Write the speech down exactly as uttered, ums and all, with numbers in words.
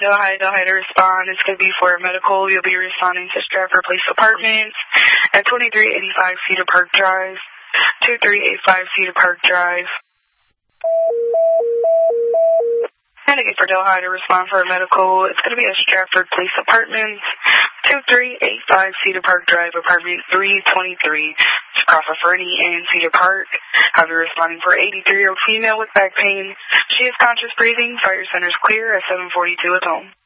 Delhi, Delhi to respond. It's going to be for a medical. You'll be responding to Stratford Place Apartments at twenty-three eighty-five Cedar Park Drive. twenty-three eighty-five Cedar Park Drive. And again for Delhi to respond for a medical. It's going to be at Stratford Place Apartments, twenty-three eighty-five Cedar Park Drive, apartment three twenty-three. It's across from Fernie and Cedar Park. I'll be responding for an eighty-three-year-old female with back pain. She is conscious breathing. Fire center is clear at seven forty-two at home.